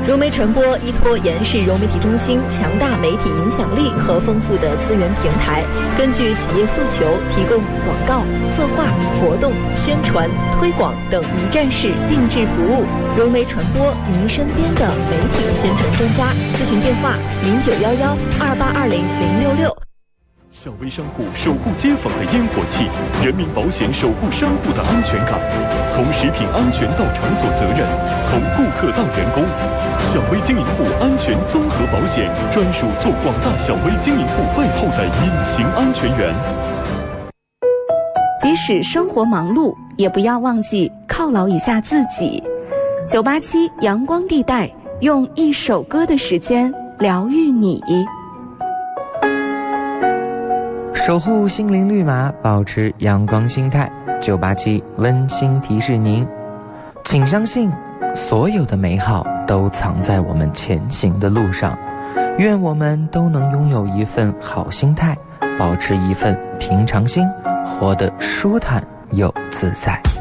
融媒传播依托延世融媒体中心强大媒体影响力和丰富的资源平台，根据企业诉求提供广告、策划、活动、宣传、推广等一站式定制服务。融媒传播，您身边的媒体宣传专家。咨询电话091128200666。 小微商户守护街坊的烟火气，人民保险守护商户的安全感。从食品安全到场所责任，从顾客到员工，小微经营户安全综合保险专属做广大小微经营户背后的隐形安全员。 即使生活忙碌，也不要忘记犒劳一下自己。987阳光地带，用一首歌的时间疗愈你。 守护心灵绿码，保持阳光心态。987温馨提示您，请相信，所有的美好都藏在我们前行的路上。愿我们都能拥有一份好心态，保持一份平常心，活得舒坦又自在。